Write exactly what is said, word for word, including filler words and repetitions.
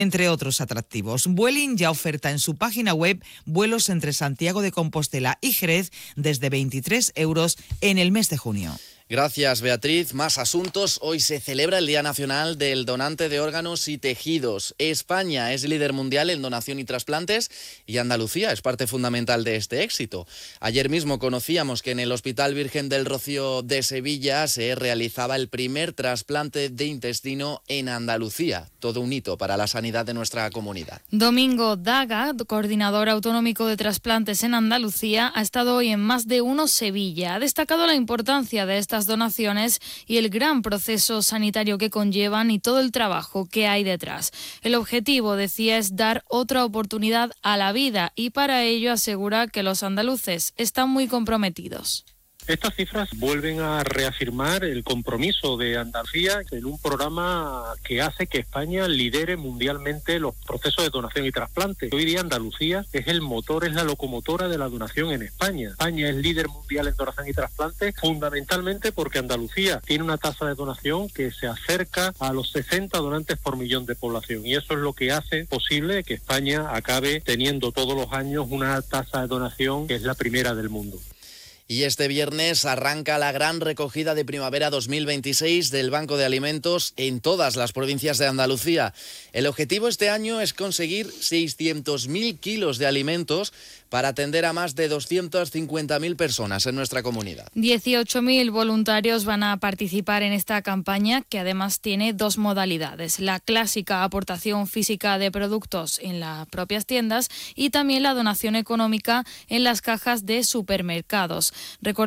entre otros atractivos. Vueling ya oferta en su página web vuelos entre Santiago de Compostela y Jerez desde veintitrés euros en el mes de junio. Gracias, Beatriz. Más asuntos. Hoy se celebra el Día Nacional del Donante de Órganos y Tejidos. España es líder mundial en donación y trasplantes y Andalucía es parte fundamental de este éxito. Ayer mismo conocíamos que en el Hospital Virgen del Rocío de Sevilla se realizaba el primer trasplante de intestino en Andalucía. Todo un hito para la sanidad de nuestra comunidad. Domingo Daga, coordinador autonómico de trasplantes en Andalucía, ha estado hoy en Más de Uno Sevilla. Ha destacado la importancia de estas donaciones y el gran proceso sanitario que conllevan y todo el trabajo que hay detrás. El objetivo, decía, es dar otra oportunidad a la vida y para ello asegura que los andaluces están muy comprometidos. Estas cifras vuelven a reafirmar el compromiso de Andalucía en un programa que hace que España lidere mundialmente los procesos de donación y trasplante. Hoy día Andalucía es el motor, es la locomotora de la donación en España. España es líder mundial en donación y trasplante fundamentalmente porque Andalucía tiene una tasa de donación que se acerca a los sesenta donantes por millón de población y eso es lo que hace posible que España acabe teniendo todos los años una tasa de donación que es la primera del mundo. Y este viernes arranca la gran recogida de primavera dos mil veintiséis del Banco de Alimentos en todas las provincias de Andalucía. El objetivo este año es conseguir seiscientos mil kilos de alimentos para atender a más de doscientas cincuenta mil personas en nuestra comunidad. dieciocho mil voluntarios van a participar en esta campaña, que además tiene dos modalidades: la clásica aportación física de productos en las propias tiendas y también la donación económica en las cajas de supermercados. Recordemos